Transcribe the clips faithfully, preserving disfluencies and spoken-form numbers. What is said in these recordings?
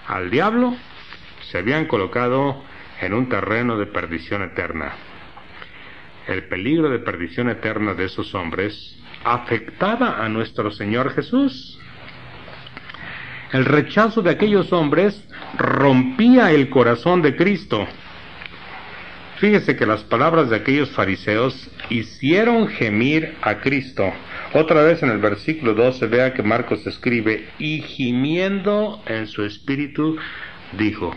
al diablo, se habían colocado en un terreno de perdición eterna. El peligro de perdición eterna de esos hombres afectaba a nuestro Señor Jesús. El rechazo de aquellos hombres rompía el corazón de Cristo. Fíjese que las palabras de aquellos fariseos hicieron gemir a Cristo. Otra vez en el versículo doce, vea que Marcos escribe, y gimiendo en su espíritu, dijo.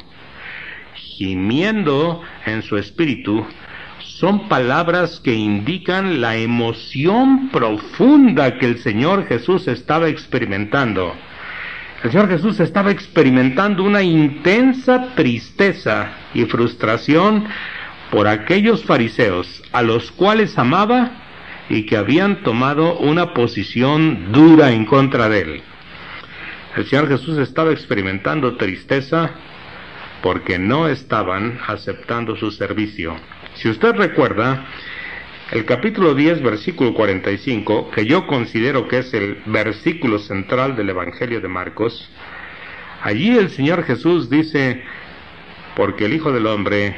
Gimiendo en su espíritu son palabras que indican la emoción profunda que el Señor Jesús estaba experimentando. El Señor Jesús estaba experimentando una intensa tristeza y frustración por aquellos fariseos a los cuales amaba y que habían tomado una posición dura en contra de él. El Señor Jesús estaba experimentando tristeza porque no estaban aceptando su servicio. Si usted recuerda, el capítulo diez, versículo cuarenta y cinco, que yo considero que es el versículo central del Evangelio de Marcos, allí el Señor Jesús dice, porque el Hijo del Hombre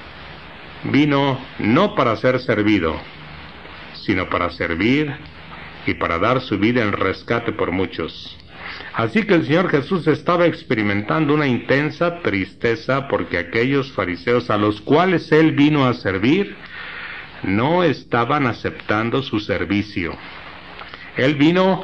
vino no para ser servido, sino para servir y para dar su vida en rescate por muchos. Así que el Señor Jesús estaba experimentando una intensa tristeza porque aquellos fariseos a los cuales Él vino a servir no estaban aceptando su servicio. Él vino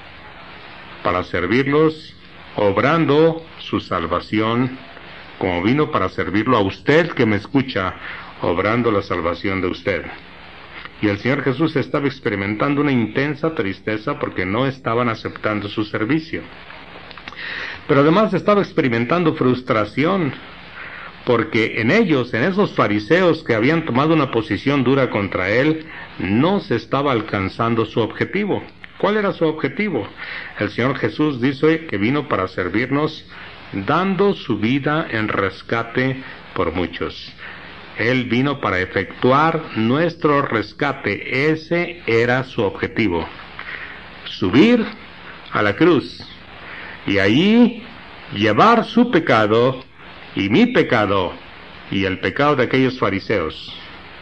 para servirlos, obrando su salvación, como vino para servirlo a usted que me escucha, obrando la salvación de usted. Y el Señor Jesús estaba experimentando una intensa tristeza porque no estaban aceptando su servicio. Pero además estaba experimentando frustración porque en ellos, en esos fariseos que habían tomado una posición dura contra él, no se estaba alcanzando su objetivo. ¿Cuál era su objetivo? El Señor Jesús dice que vino para servirnos dando su vida en rescate por muchos. Él vino para efectuar nuestro rescate. Ese era su objetivo. Subir a la cruz y allí llevar su pecado y mi pecado y el pecado de aquellos fariseos,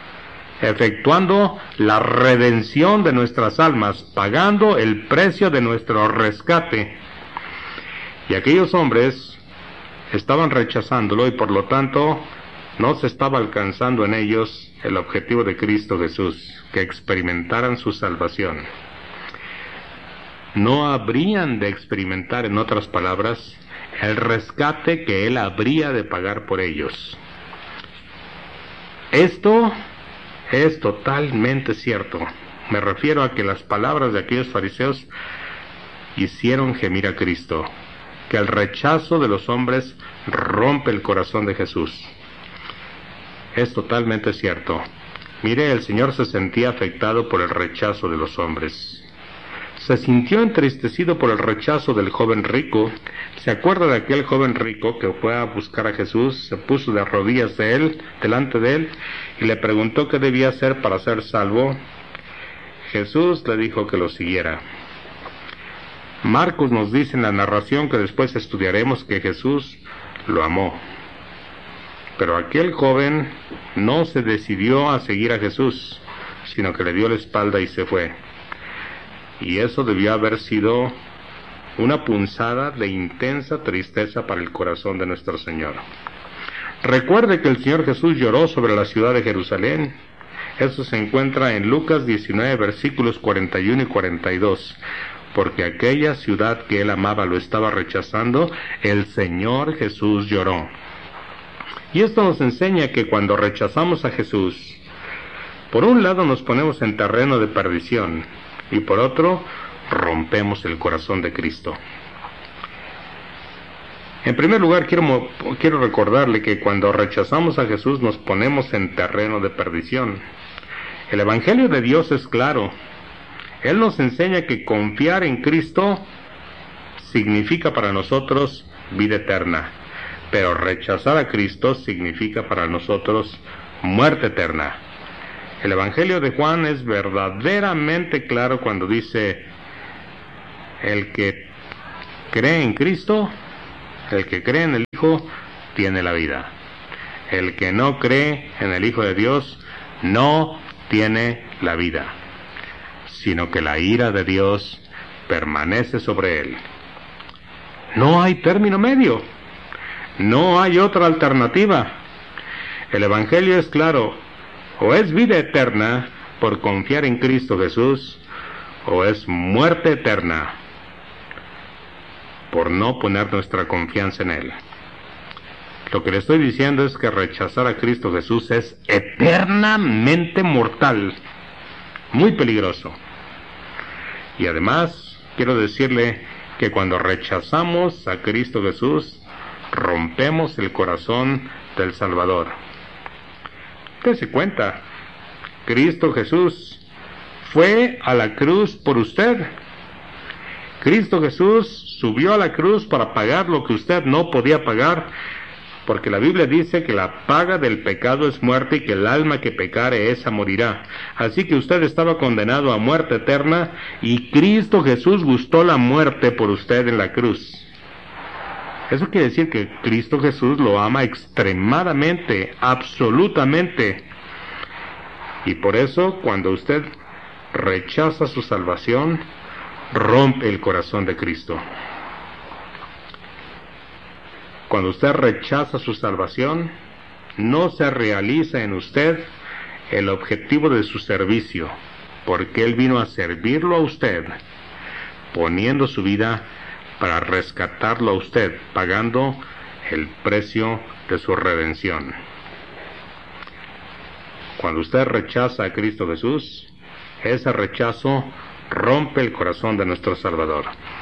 efectuando la redención de nuestras almas, pagando el precio de nuestro rescate. Y aquellos hombres estaban rechazándolo y por lo tanto no se estaba alcanzando en ellos el objetivo de Cristo Jesús, que experimentaran su salvación. No habrían de experimentar, en otras palabras, el rescate que Él habría de pagar por ellos. Esto es totalmente cierto. Me refiero a que las palabras de aquellos fariseos hicieron gemir a Cristo, que el rechazo de los hombres rompe el corazón de Jesús. Es totalmente cierto. Mire, el Señor se sentía afectado por el rechazo de los hombres. Se sintió entristecido por el rechazo del joven rico. ¿Se acuerda de aquel joven rico que fue a buscar a Jesús? Se puso de rodillas de él, delante de él, y le preguntó qué debía hacer para ser salvo. Jesús le dijo que lo siguiera. Marcos nos dice en la narración que después estudiaremos que Jesús lo amó. Pero aquel joven no se decidió a seguir a Jesús, sino que le dio la espalda y se fue. Y eso debió haber sido una punzada de intensa tristeza para el corazón de nuestro Señor. Recuerde que el Señor Jesús lloró sobre la ciudad de Jerusalén. Eso se encuentra en Lucas diecinueve, versículos cuarenta y uno y cuarenta y dos. Porque aquella ciudad que Él amaba lo estaba rechazando, el Señor Jesús lloró. Y esto nos enseña que cuando rechazamos a Jesús, por un lado nos ponemos en terreno de perdición, y por otro, rompemos el corazón de Cristo. En primer lugar, quiero, quiero recordarle que cuando rechazamos a Jesús nos ponemos en terreno de perdición. El Evangelio de Dios es claro. Él nos enseña que confiar en Cristo significa para nosotros vida eterna, pero rechazar a Cristo significa para nosotros muerte eterna. El Evangelio de Juan es verdaderamente claro cuando dice: el que cree en Cristo, el que cree en el Hijo tiene la vida. El que no cree en el Hijo de Dios no tiene la vida, sino que la ira de Dios permanece sobre él. No hay término medio. No hay otra alternativa. El Evangelio es claro. O es vida eterna por confiar en Cristo Jesús, o es muerte eterna por no poner nuestra confianza en Él. Lo que le estoy diciendo es que rechazar a Cristo Jesús es eternamente mortal, muy peligroso. Y además, quiero decirle que cuando rechazamos a Cristo Jesús, rompemos el corazón del Salvador. Dese cuenta, Cristo Jesús fue a la cruz por usted. Cristo Jesús subió a la cruz para pagar lo que usted no podía pagar, porque la Biblia dice que la paga del pecado es muerte y que el alma que pecare esa morirá. Así que usted estaba condenado a muerte eterna y Cristo Jesús gustó la muerte por usted en la cruz. Eso quiere decir que Cristo Jesús lo ama extremadamente, absolutamente. Y por eso, cuando usted rechaza su salvación, rompe el corazón de Cristo. Cuando usted rechaza su salvación, no se realiza en usted el objetivo de su servicio, porque Él vino a servirlo a usted, poniendo su vida para rescatarlo a usted, pagando el precio de su redención. Cuando usted rechaza a Cristo Jesús, ese rechazo rompe el corazón de nuestro Salvador.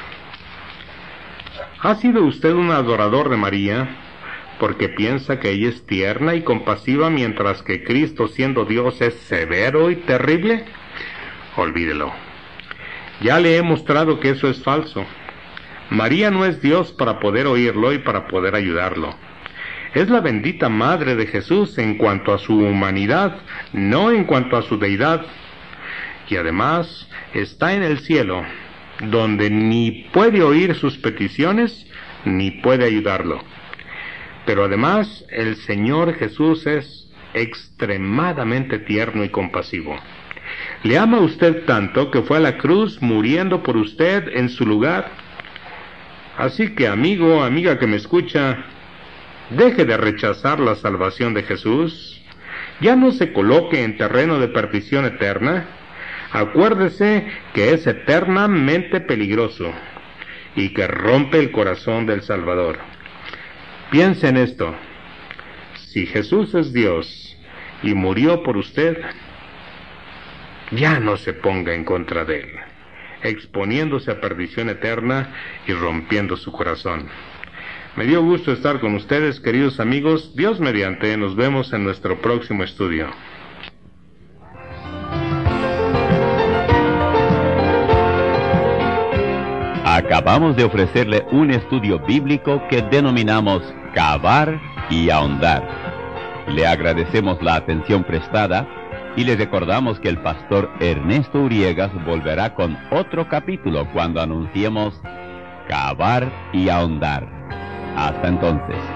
¿Ha sido usted un adorador de María porque piensa que ella es tierna y compasiva mientras que Cristo, siendo Dios, es severo y terrible? Olvídelo. Ya le he mostrado que eso es falso. María no es Dios para poder oírlo y para poder ayudarlo. Es la bendita Madre de Jesús en cuanto a su humanidad, no en cuanto a su deidad. Y además está en el cielo, donde ni puede oír sus peticiones, ni puede ayudarlo. Pero además el Señor Jesús es extremadamente tierno y compasivo. Le ama a usted tanto que fue a la cruz muriendo por usted en su lugar. Así que, amigo, amiga que me escucha, deje de rechazar la salvación de Jesús. Ya no se coloque en terreno de perdición eterna. Acuérdese que es eternamente peligroso y que rompe el corazón del Salvador. Piense en esto. Si Jesús es Dios y murió por usted, ya no se ponga en contra de Él, exponiéndose a perdición eterna y rompiendo su corazón. Me dio gusto estar con ustedes, queridos amigos. Dios mediante, nos vemos en nuestro próximo estudio. Acabamos de ofrecerle un estudio bíblico que denominamos Cavar y Ahondar. Le agradecemos la atención prestada y le recordamos que el pastor Ernesto Uriegas volverá con otro capítulo cuando anunciemos Cavar y Ahondar. Hasta entonces.